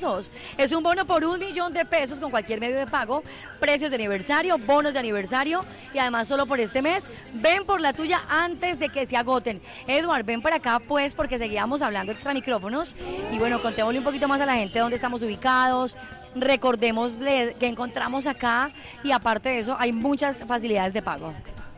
pesos. Es un bono por 1 millón de pesos con cualquier medio de pago, precios de aniversario, bonos de aniversario y además solo por este mes. Ven por la tuya antes de que se agoten. Edward, ven para acá pues porque seguíamos hablando extra micrófonos y bueno, contémosle un poquito más a la gente dónde estamos ubicados. Recordémosle que encontramos acá y aparte de eso hay muchas facilidades de pago.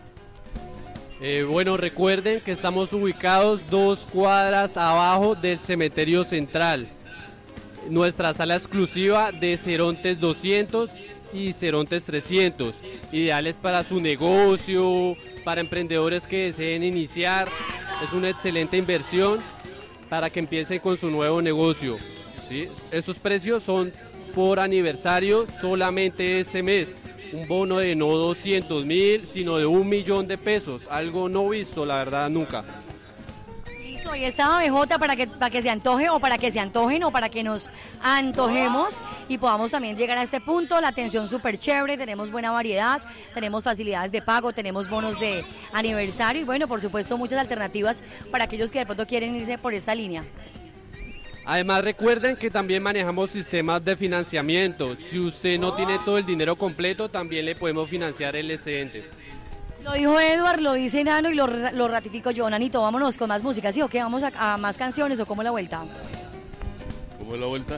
Bueno, recuerden que estamos ubicados 2 cuadras abajo del cementerio central. Nuestra sala exclusiva de Cerontes 200 y Cerontes 300. Ideales para su negocio, para emprendedores que deseen iniciar. Es una excelente inversión para que empiecen con su nuevo negocio, ¿sí? Esos precios son por aniversario solamente este mes. Un bono de no 200.000, sino de 1 millón de pesos. Algo no visto, la verdad, nunca. Listo, ahí está BJ para que se antoje o para que se antojen o para que nos antojemos y podamos también llegar a este punto. La atención súper chévere, tenemos buena variedad, tenemos facilidades de pago, tenemos bonos de aniversario y bueno, por supuesto, muchas alternativas para aquellos que de pronto quieren irse por esta línea. Además recuerden que también manejamos sistemas de financiamiento. Si usted no tiene todo el dinero completo, también le podemos financiar el excedente. Lo dijo Edward, lo dice Nano y lo ratifico yo. Nanito, vámonos con más música, ¿sí o qué? ¿Vamos a más canciones o cómo es la vuelta? ¿Cómo es la vuelta?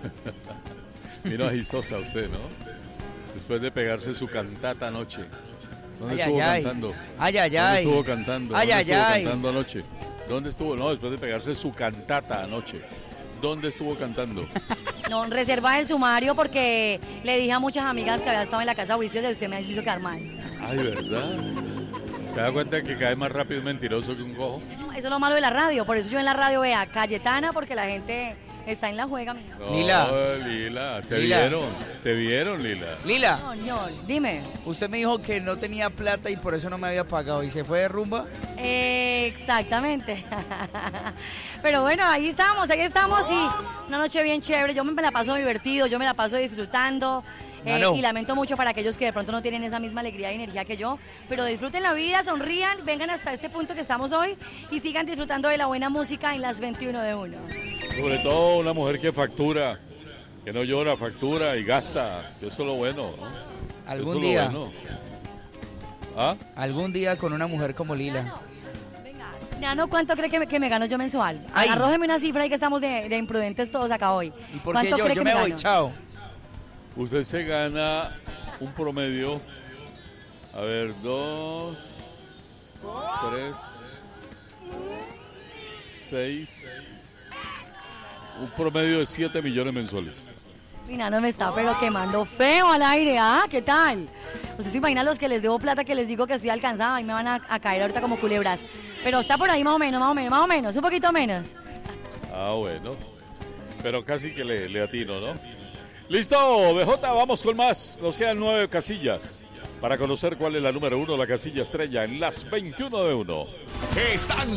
Vino agisosa usted, ¿no? Después de pegarse su cantata anoche. ¿Dónde estuvo cantando? ¿Dónde estuvo cantando? ¿Dónde estuvo cantando anoche? ¿Dónde estuvo? No, después de pegarse su cantata anoche. ¿Dónde estuvo cantando? No, reserva el sumario porque le dije a muchas amigas que había estado en la casa de juicios y usted me hizo quedar mal. Ay, ¿verdad? ¿Se da cuenta que cae más rápido un mentiroso que un cojo? No, eso es lo malo de la radio, por eso yo en la radio vea Cayetana porque la gente está en la juega, mía. No, Lila, te vieron, Lila. Lila, Señor, dime. usted me dijo que no tenía plata y por eso no me había pagado y se fue de rumba. Exactamente. Pero bueno, ahí estamos y una noche bien chévere. Yo me la paso divertido, yo me la paso disfrutando. Y lamento mucho para aquellos que de pronto no tienen esa misma alegría y energía que yo, pero disfruten la vida, sonrían, vengan hasta este punto que estamos hoy y sigan disfrutando de la buena música en las 21 de 1. Sobre todo una mujer que factura, que no llora, factura y gasta. Eso es lo bueno, ¿no? Algún día. Bueno. ¿Ah? Algún día con una mujer como Lila. Nano, ¿cuánto cree que me gano yo mensual? Ay. Arrójeme una cifra y que estamos de imprudentes todos acá hoy. ¿Y por qué yo me voy? Chao. Usted se gana un promedio, a ver, 2, 3, 6, un promedio de 7 millones mensuales. Mi Nano me está pero quemando feo al aire, ¿ah? ¿Qué tal? ¿Usted se imagina los que les debo plata que les digo que estoy alcanzada y me van a caer ahorita como culebras? Pero está por ahí más o menos, un poquito menos. Ah, bueno, pero casi que le atino, ¿no? Listo, BJ, vamos con más. Nos quedan 9 casillas para conocer cuál es la número 1, la casilla estrella en las 21 de 1. Están